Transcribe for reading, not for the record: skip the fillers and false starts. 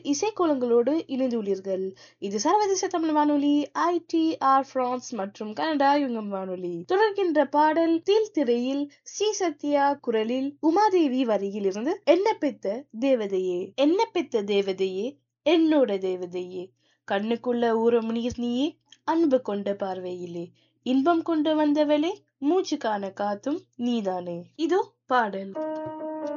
இசைக்கோலங்களோடு இணைந்துள்ளீர்கள். இது சர்வதேச தமிழ் வானொலி ஐடிஆர் பிரான்ஸ் மற்றும் கனடா யுங்கம் வானொலி. தொடர்கின்ற பாடல் தீல் திரையில் சி சத்யா குரலில் உமாதேவி வரியில் இருந்து என்ன பெத்த தேவதையே என்ன பெத்த தேவதையே என்னோட தேவதையே கண்ணுக்குள்ள ஊறும் நீர் நீயே அன்பு கொண்ட பார்வையிலே இன்பம் கொண்டு வந்தவளே மூச்சுக்கான காத்தும் நீதானே. இதோ பாடல்.